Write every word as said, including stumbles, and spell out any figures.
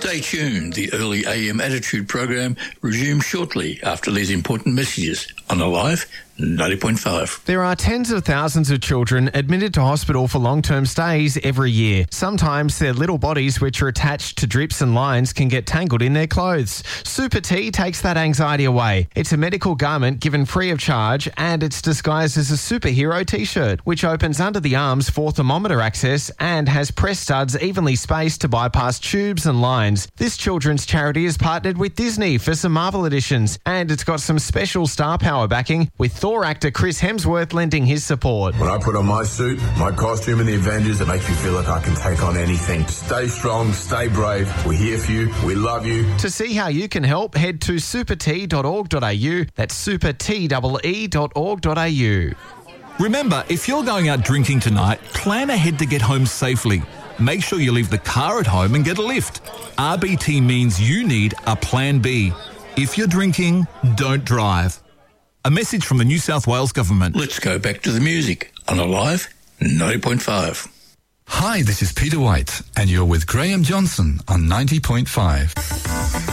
Stay tuned. The Early A M Attitude program resumes shortly after these important messages on Alive ninety point five. There are tens of thousands of children admitted to hospital for long-term stays every year. Sometimes their little bodies, which are attached to drips and lines, can get tangled in their clothes. Super T takes that anxiety away. It's a medical garment given free of charge, and it's disguised as a superhero T-shirt, which opens under the arms for thermometer access and has press studs evenly spaced to bypass tubes and lines. This children's charity has partnered with Disney for some Marvel editions, and it's got some special star power backing, with Thor actor Chris Hemsworth lending his support. When I put on my suit, my costume in the Avengers, it makes me feel like I can take on anything. Stay strong, stay brave. We're here for you. We love you. To see how you can help, head to super t dot org dot a u. That's super t e e dot org dot a u. Remember, if you're going out drinking tonight, plan ahead to get home safely. Make sure you leave the car at home and get a lift. R B T means you need a plan B. If you're drinking, don't drive. A message from the New South Wales Government. Let's go back to the music on Alive ninety point five. Hi, this is Peter White, and you're with Graham Johnson on ninety point five.